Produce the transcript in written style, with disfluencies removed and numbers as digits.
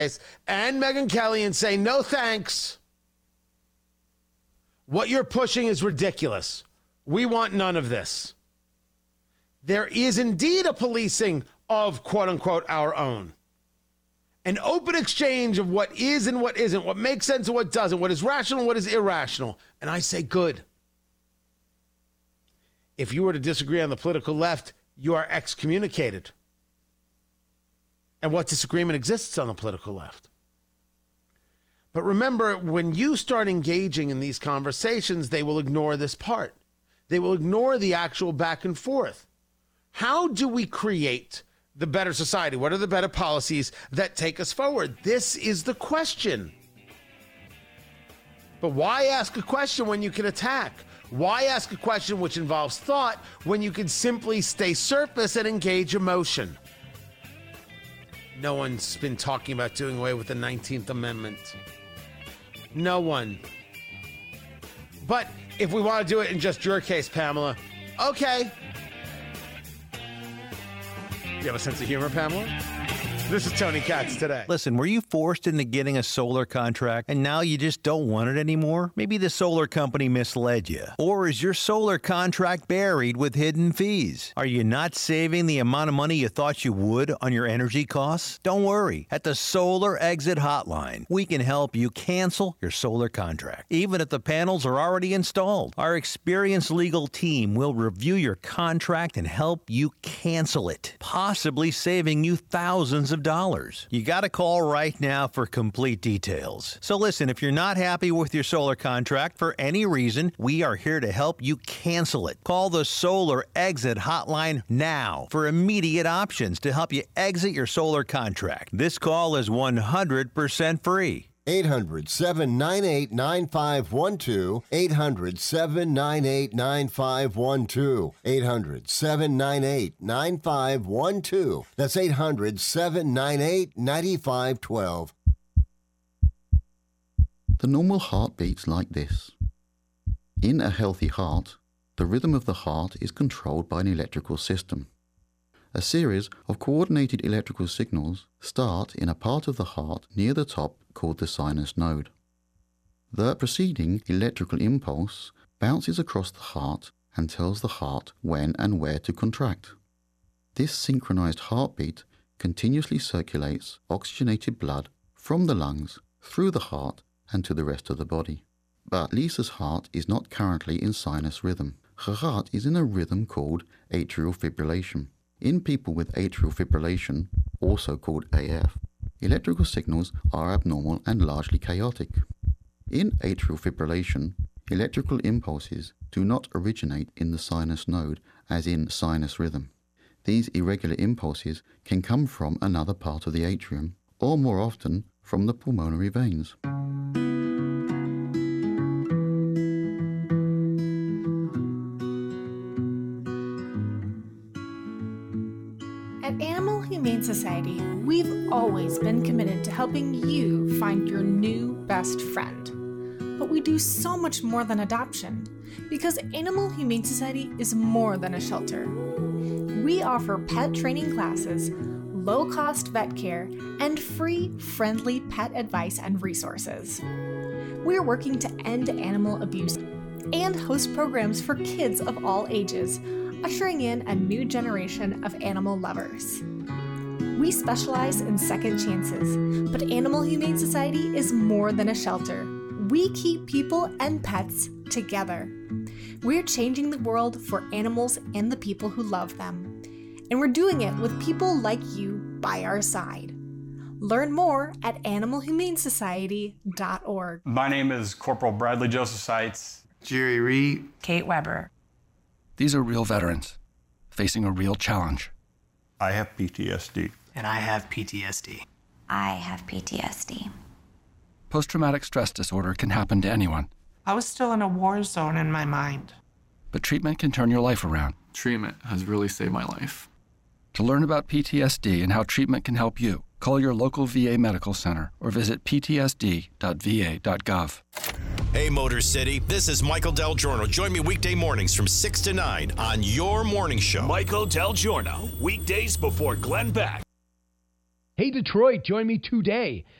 and Megyn Kelly and say, no thanks. What you're pushing is ridiculous. We want none of this. There is indeed a policing of, quote unquote, our own. An open exchange of what is and what isn't, what makes sense and what doesn't, what is rational and what is irrational. And I say good. If you were to disagree on the political left, you are excommunicated. And what disagreement exists on the political left? But remember, when you start engaging in these conversations, they will ignore this part. They will ignore the actual back and forth. How do we create the better society? What are the better policies that take us forward? This is the question. But why ask a question when you can attack? Why ask a question which involves thought when you can simply stay surface and engage emotion? No one's been talking about doing away with the 19th Amendment. No one. But if we want to do it in just your case, Pamela, okay. You have a sense of humor, Pamela? This is Tony Katz Today. Listen, were you forced into getting a solar contract and now you just don't want it anymore? Maybe the solar company misled you. Or is your solar contract buried with hidden fees? Are you not saving the amount of money you thought you would on your energy costs? Don't worry. At the Solar Exit Hotline, we can help you cancel your solar contract, even if the panels are already installed. Our experienced legal team will review your contract and help you cancel it, possibly saving you thousands of dollars. You got to call right now for complete details. So listen, if you're not happy with your solar contract for any reason, we are here to help you cancel it. Call the Solar Exit Hotline now for immediate options to help you exit your solar contract. This call is 100% free. 800-798-9512. 800-798-9512. 800-798-9512. That's 800-798-9512. The normal heart beats like this. In a healthy heart, the rhythm of the heart is controlled by an electrical system. A series of coordinated electrical signals start in a part of the heart near the top called the sinus node. The preceding electrical impulse bounces across the heart and tells the heart when and where to contract. This synchronized heartbeat continuously circulates oxygenated blood from the lungs through the heart and to the rest of the body. But Lisa's heart is not currently in sinus rhythm. Her heart is in a rhythm called atrial fibrillation. In people with atrial fibrillation, also called AF, electrical signals are abnormal and largely chaotic. In atrial fibrillation, electrical impulses do not originate in the sinus node as in sinus rhythm. These irregular impulses can come from another part of the atrium, or more often from the pulmonary veins. At Animal Humane Society, we've always been committed to helping you find your new best friend. But we do so much more than adoption, because Animal Humane Society is more than a shelter. We offer pet training classes, low-cost vet care, and free, friendly pet advice and resources. We're working to end animal abuse and host programs for kids of all ages, ushering in a new generation of animal lovers. We specialize in second chances, but Animal Humane Society is more than a shelter. We keep people and pets together. We're changing the world for animals and the people who love them. And we're doing it with people like you by our side. Learn more at animalhumanesociety.org. My name is Corporal Bradley Joseph Seitz. Jerry Reed. Kate Weber. These are real veterans facing a real challenge. I have PTSD. And I have PTSD. I have PTSD. Post-traumatic stress disorder can happen to anyone. I was still in a war zone in my mind. But treatment can turn your life around. Treatment has really saved my life. To learn about PTSD and how treatment can help you, call your local VA medical center or visit ptsd.va.gov. Hey, Motor City, this is Michael Del Giorno. Join me weekday mornings from 6 to 9 on your morning show. Michael Del Giorno, weekdays before Glenn Beck. Hey Detroit, join me today